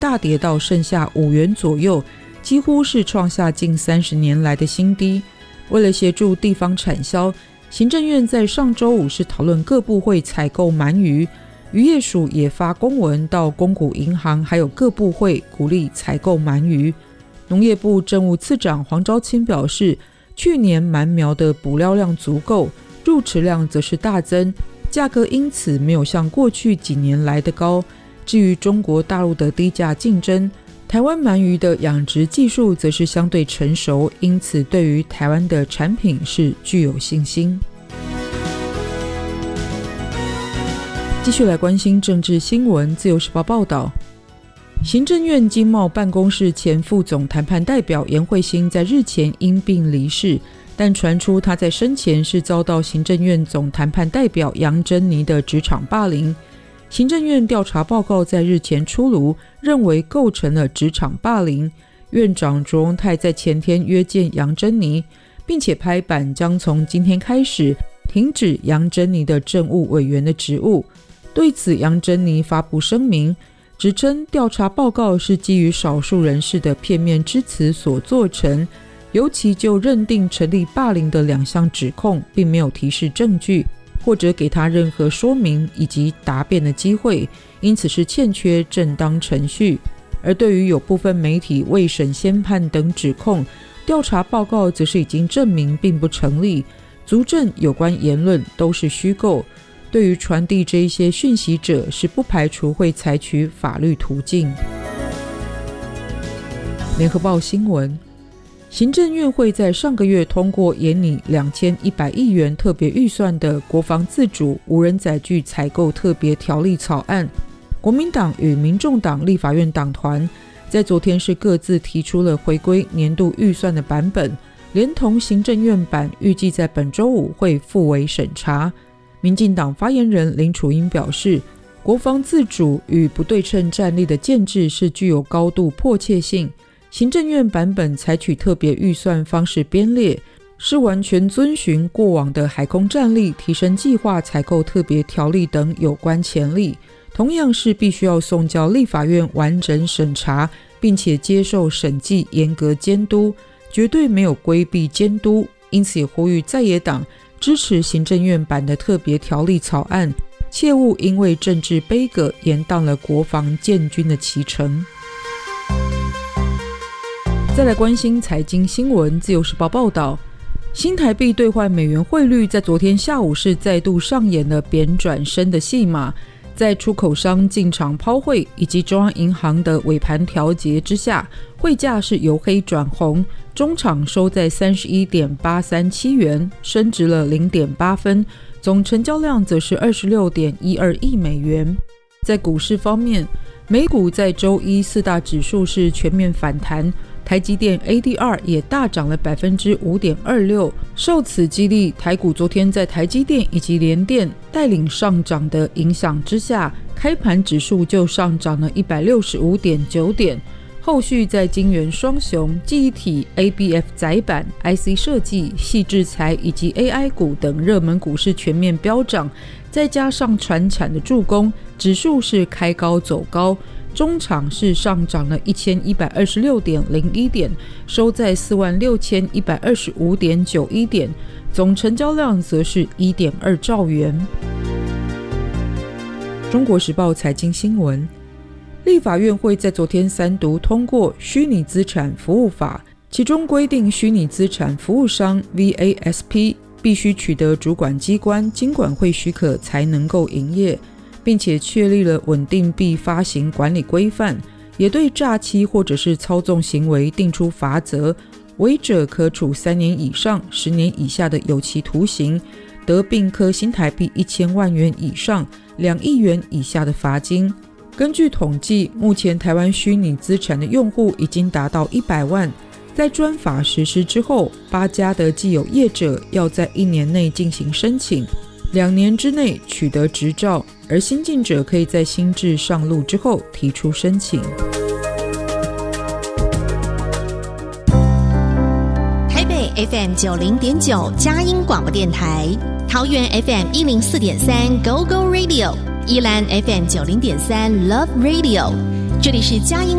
大跌到剩下5元左右，几乎是创下近30年来的新低。为了协助地方产销，行政院在上周五是讨论各部会采购鳗鱼，渔业署也发公文到公股银行还有各部会鼓励采购鳗鱼。农业部政务次长黄昭清表示，去年鳗苗的捕捞量足够，入池量则是大增，价格因此没有像过去几年来的高。至于中国大陆的低价竞争，台湾鳗鱼的养殖技术则是相对成熟，因此对于台湾的产品是具有信心。继续来关心政治新闻，自由时报报道，行政院经贸办公室前副总谈判代表颜慧欣在日前因病离世，但传出他在生前是遭到行政院总谈判代表杨珍妮的职场霸凌。行政院调查报告在日前出炉，认为构成了职场霸凌。院长卓荣泰在前天约见杨珍妮，并且拍板将从今天开始停止杨珍妮的政务委员的职务。对此，杨珍妮发布声明，指称调查报告是基于少数人士的片面之词所做成，尤其就认定成立霸凌的2项指控，并没有提示证据，或者给他任何说明以及答辩的机会，因此是欠缺正当程序。而对于有部分媒体未审先判等指控，调查报告则是已经证明并不成立，足证有关言论都是虚构。对于传递这一些讯息者，是不排除会采取法律途径。联合报新闻，行政院会在上个月通过研拟2100亿元特别预算的国防自主无人载具采购特别条例草案，国民党与民众党立法院党团在昨天是各自提出了回归年度预算的版本，连同行政院版预计在本周五会复委审查。民进党发言人林楚英表示，国防自主与不对称战力的建制是具有高度迫切性，行政院版本采取特别预算方式编列，是完全遵循过往的海空战力提升计划采购特别条例等有关潜力，同样是必须要送交立法院完整审查，并且接受审计严格监督，绝对没有规避监督，因此也呼吁在野党支持行政院版的特别条例草案，切勿因为政治杯葛延宕了国防建军的期程。再来关心财经新闻，自由时报报道，新台币兑换美元汇率在昨天下午是再度上演了贬转升的戏码，在出口商进场抛汇以及中央银行的尾盘调节之下，汇价是由黑转红，中场收在 31.837 元，升值了 0.8 分，总成交量则是 26.12 亿美元。在股市方面，美股在周一4大指数是全面反弹，台积电 ADR 也大涨了 5.26%， 受此激励，台股昨天在台积电以及联电带领上涨的影响之下，开盘指数就上涨了 165.9 点。后续在晶圆双雄、记忆体、ABF 载板、IC 设计、矽智财以及 AI 股等热门股市全面飙涨，再加上传产的助攻，指数是开高走高，中场是上涨了 1126.01 点，收在 46,125.91 点，总成交量则是 1.2 兆元。中国时报财经新闻，立法院会在昨天3读通过虚拟资产服务法，其中规定虚拟资产服务商 VASP 必须取得主管机关金管会许可才能够营业，并且确立了稳定币发行管理规范，也对诈欺或者是操纵行为定出罚则，违者可处3年以上10年以下的有期徒刑，得并科新台币1000万元以上2亿元以下的罚金。根据统计，目前台湾虚拟资产的用户已经达到100万，在专法实施之后，8家的既有业者要在1年内进行申请，2年之内取得执照，而新进者可以在新制上路之后提出申请。 台北 FM 90.9佳音广播电台，桃园 FM 104.3 GoGo Radio， 宜兰 FM 90.3 Love Radio， 这里是佳音